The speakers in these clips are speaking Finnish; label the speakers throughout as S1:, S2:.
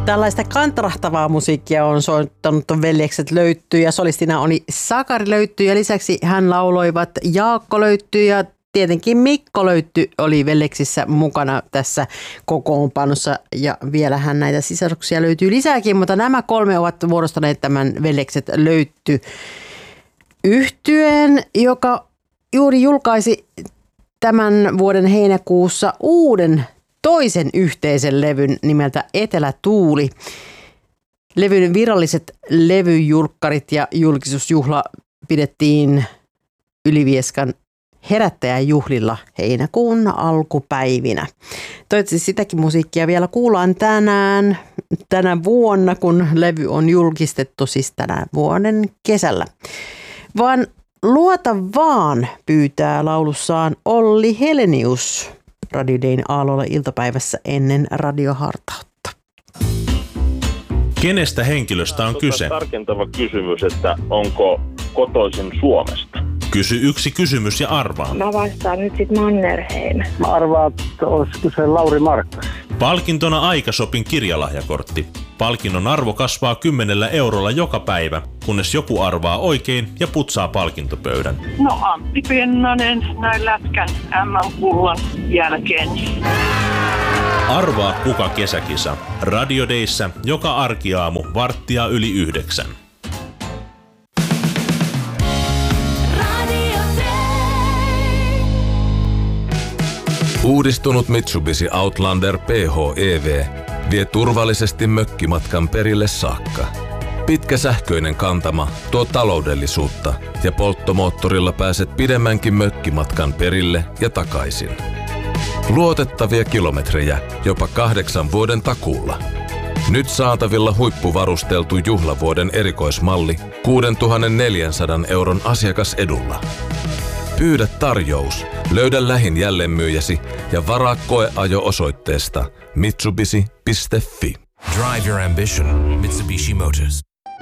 S1: Tällaista kantrahtavaa musiikkia on soittanut Veljekset Löytty ja solistina oli Sakari Löytty ja lisäksi hän lauloivat Jaakko Löytty ja tietenkin Mikko Löytty oli Veljeksissä mukana tässä kokoonpanossa ja vielähän näitä sisaruksia löytyy lisääkin, mutta nämä kolme ovat muodostaneet tämän Veljekset Löytty -yhtyeen, joka juuri julkaisi tämän vuoden heinäkuussa uuden toisen yhteisen levyn nimeltä Etelätuuli. Levyn viralliset levyjulkkarit ja julkisuusjuhla pidettiin Ylivieskan herättäjäjuhlilla heinäkuun alkupäivinä. Toivottavasti sitäkin musiikkia vielä kuullaan tänä vuonna, kun levy on julkistettu siis tänä vuoden kesällä. Vaan luota vaan pyytää laulussaan Olli Helenius Radio Dayn aallolla iltapäivässä ennen radiohartautta.
S2: Kenestä henkilöstä on kyse?
S3: Tarkentava kysymys, että onko kotoisin Suomesta?
S2: Kysy yksi kysymys ja arvaa.
S4: Mä vastaan nyt sit Mannerheim.
S5: Mä arvaan, että olisiko se Lauri Markkas.
S2: Palkintona Aikasopin kirjalahjakortti. Palkinnon arvo kasvaa 10 eurolla joka päivä, kunnes joku arvaa oikein ja putsaa palkintopöydän.
S6: No Antti Pennanen näin lätkän MM-kullan jälkeen.
S2: Arvaa kuka kesäkisa. Radio Dayssä joka arkiaamu 8:45.
S7: Uudistunut Mitsubishi Outlander PHEV vie turvallisesti mökkimatkan perille saakka. Pitkä sähköinen kantama tuo taloudellisuutta ja polttomoottorilla pääset pidemmänkin mökkimatkan perille ja takaisin. Luotettavia kilometrejä jopa 8 vuoden takuulla. Nyt saatavilla huippuvarusteltu juhlavuoden erikoismalli 6,400 euron asiakasedulla. Pyydä tarjous, löydä lähin jälleenmyyjäsi ja varaa koeajo osoitteesta mitsubishi.fi.
S8: Drive your ambition, Mitsubishi Motors.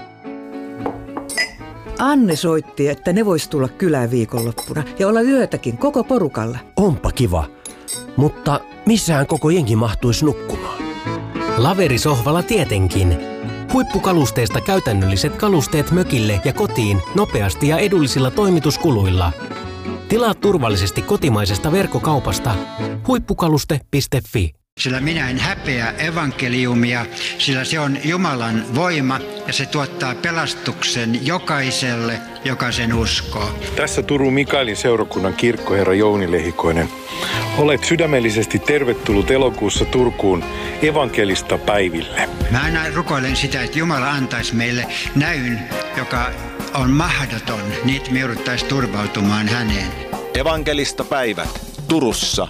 S9: Anne soitti, että ne vois tulla kylään viikonloppuna ja olla yötäkin koko porukalla.
S10: Onpa kiva, mutta missään koko jengi mahtuisi nukkumaan?
S11: Laverisohvalla tietenkin. Huippukalusteista käytännölliset kalusteet mökille ja kotiin nopeasti ja edullisilla toimituskuluilla. Tilaa turvallisesti kotimaisesta verkkokaupasta huippukaluste.fi.
S12: Sillä minä en häpeä evankeliumia, sillä se on Jumalan voima ja se tuottaa pelastuksen jokaiselle, joka sen uskoo.
S13: Tässä Turun Mikaelin seurakunnan kirkkoherra Jouni Lehikoinen. Olet sydämellisesti tervetullut elokuussa Turkuun evankelista päiville.
S12: Mä aina rukoilen sitä, että Jumala antaisi meille näyn, joka on mahdoton, niin että me jouduttaisiin turvautumaan häneen.
S14: Evankelista päivät Turussa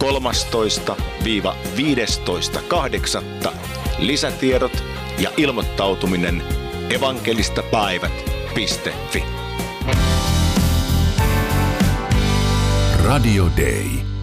S14: 13-15.8. Lisätiedot ja ilmoittautuminen evankelistapäivät.fi.
S8: Radio Day.